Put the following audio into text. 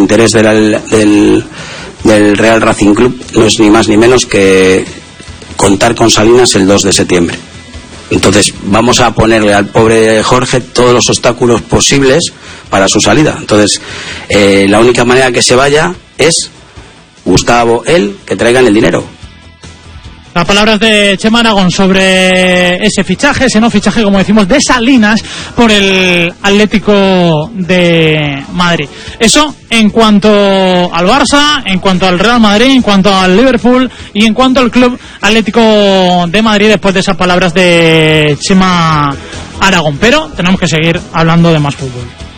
interés del Real Racing Club no es ni más ni menos que contar con Salinas el 2 de septiembre. Entonces vamos a ponerle al pobre Jorge todos los obstáculos posibles para su salida. Entonces la única manera que se vaya es Gustavo, él, que traigan el dinero. Las palabras de Chema Aragón sobre ese fichaje, ese no fichaje, como decimos, de Salinas por el Atlético de Madrid. Eso en cuanto al Barça, en cuanto al Real Madrid, en cuanto al Liverpool y en cuanto al Club Atlético de Madrid, después de esas palabras de Chema Aragón. Pero tenemos que seguir hablando de más fútbol.